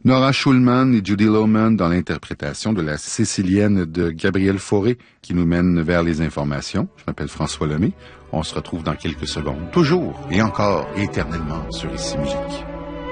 Nora Schulman et Judy Lohman dans l'interprétation de la Sicilienne de Gabriel Fauré qui nous mène vers les informations. Je m'appelle François Lemay. On se retrouve dans quelques secondes, toujours et encore et éternellement sur Ici Musique.